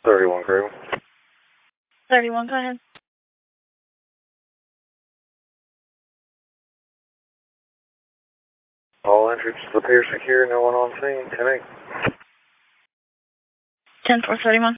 31 crew. 31, go ahead. All entries appear secure, no one on scene. 10-8. 10-4, 31.